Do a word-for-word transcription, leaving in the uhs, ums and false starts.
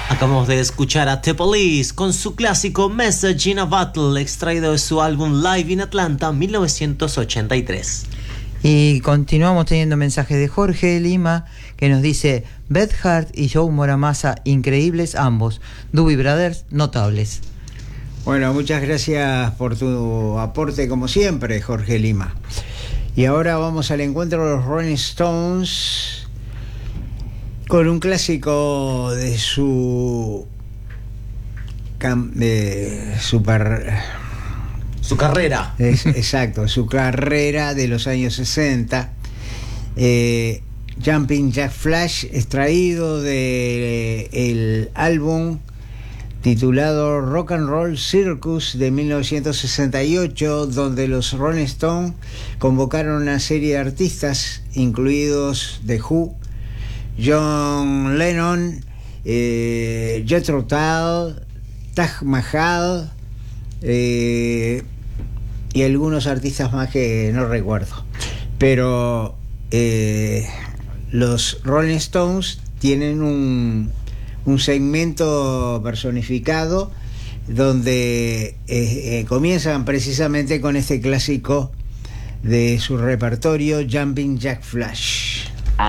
Acabamos de escuchar a The Police con su clásico Message in a Bottle, extraído de su álbum Live in Atlanta mil novecientos ochenta y tres. Y continuamos teniendo mensajes de Jorge de Lima, que nos dice: Beth Hart y Joe Muramasa, increíbles ambos. Doobie Brothers, notables. Bueno, muchas gracias por tu aporte como siempre, Jorge Lima. Y ahora vamos al encuentro de los Rolling Stones con un clásico de su de super su carrera. Es, exacto, su carrera de los años sesenta. Eh, Jumping Jack Flash, extraído del de álbum titulado Rock and Roll Circus de mil novecientos sesenta y ocho, donde los Rolling Stones convocaron una serie de artistas, incluidos The Who, John Lennon, eh, Jethro Tull, Taj Mahal, eh, y algunos artistas más que no recuerdo. Pero eh, los Rolling Stones tienen un, un segmento personificado donde eh, eh, comienzan precisamente con este clásico de su repertorio, Jumping Jack Flash.